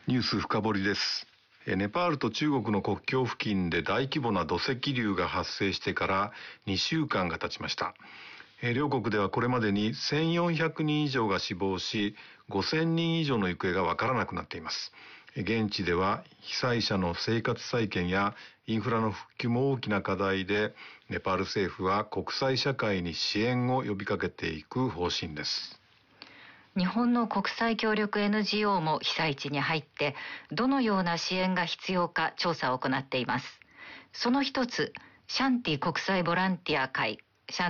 ニュース深掘りです。ネパールと中国の国境付近で大規模な土石流が発生してから2週間が経ちました。両国ではこれまでに1400人以上が死亡し、5000人以上の行方がわからなくなっています。現地では被災者の生活再建やインフラの復旧も大きな課題で、ネパール政府は国際社会に支援を呼びかけていく方針です。 日本の国際協力 NGO も被災地に入ってどのような支援が必要か調査を行っています。その一つ、シャンティ国際ボランティア会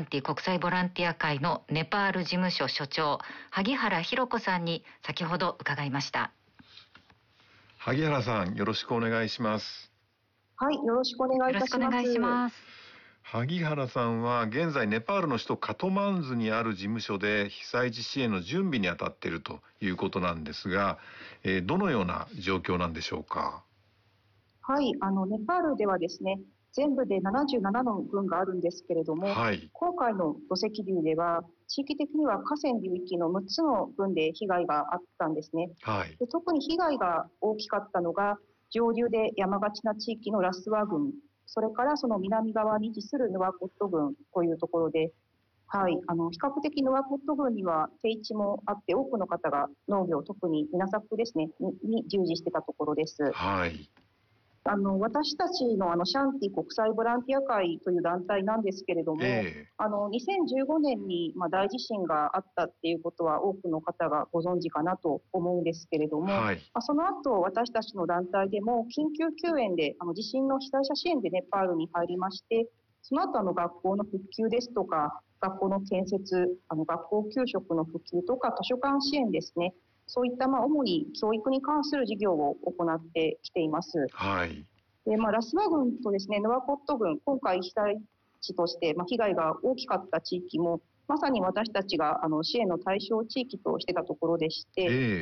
のネパール事務所所長萩原博子さんに先ほど伺いました。 萩原さん、よろしくお願いします。 はい、よろしくお願いいたします。 萩原さんは現在ネパールの首都カトマンズにある事務所で被災地支援の準備に当たっているということなんですが、どのような状況なんでしょうか。 はい、ネパールではですね、全部で77の郡があるんですけれども、 はい、 今回の土石流では地域的には河川流域の6つの郡で被害があったんですね。 はい、 で特に被害が大きかったのが上流で山がちな地域のラスワ郡、それからその南側に位置するヌワコット郡というところで、はい、比較的ヌワコット郡には低地もあって多くの方が農業、特に稲作ですねに従事してたところです。 はい、 私たちのシャンティ国際ボランティア会という団体なんですけれども、2015年に大地震があったっていうことは多くの方がご存知かなと思うんですけれども、 はい、 その後私たちの団体でも緊急救援で地震の被災者支援でネパールに入りまして、その後学校の復旧ですとか学校の建設、学校給食の普及とか図書館支援ですね、そういった主に教育に関する事業を行ってきています。 はい、 でラスワ郡とですね、ヌワコット郡、今回被災地として被害が大きかった地域もまさに私たちが支援の対象地域としてたところでして、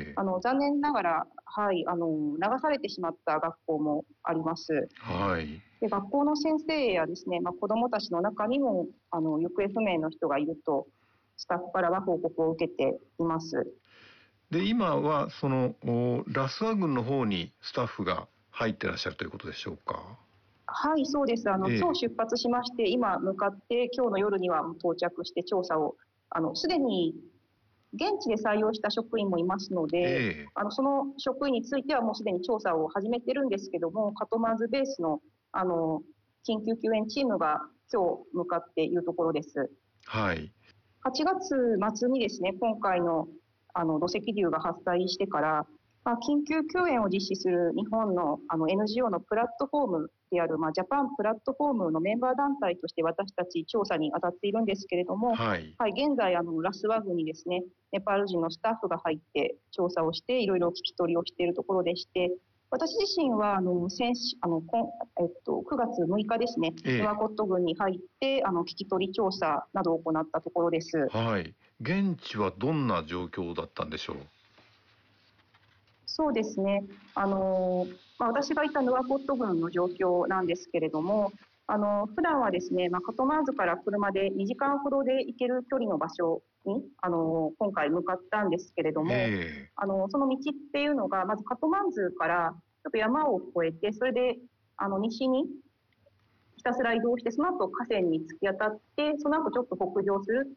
残念ながら、はい、流されてしまった学校もあります。 はい、 で学校の先生やですね、子どもたちの中にも行方不明の人がいるとスタッフからは報告を受けています。 で、今はそのラスワ郡の方にスタッフが入ってらっしゃるということでしょうか。 はい、そうです。今日出発しまして、今向かって今日の夜には到着して調査を、すでに現地で採用した職員もいますので、その職員についてはもうすでに調査を始めてるんですけども、カトマンズベースの緊急救援チームが今日向かっているところです。 はい。 8月末にですね、今回の土石流が発生してから、緊急救援を実施する日本のNGO のプラットフォームであるジャパンプラットフォームのメンバー団体として私たち調査に当たっているんですけれども、 はい、 現在ラスワ郡にですね、ネパール人のスタッフが入って調査をしていろいろ聞き取りをしているところでして、私自身は9月6日ですね、ヌワコット郡に入って聞き取り調査などを行ったところです。 はい。現地はどんな状況だったんでしょう。 そうですね、私がいたヌワコット郡の状況なんですけれども、普段はですね、カトマンズから車で2時間ほどで行ける距離の場所に今回向かったんですけれども、その道っていうのがまずカトマンズからちょっと山を越えて、それで西にひたすら移動して、その後河川に突き当たって、その後ちょっと北上する